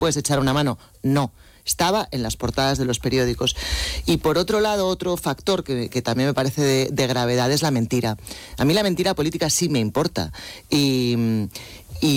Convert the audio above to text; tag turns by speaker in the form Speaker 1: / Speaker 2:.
Speaker 1: puedes echar una mano. No, estaba en las portadas de los periódicos. Y por otro lado, otro factor que también me parece de gravedad es la mentira. A mí la mentira política sí me importa. Y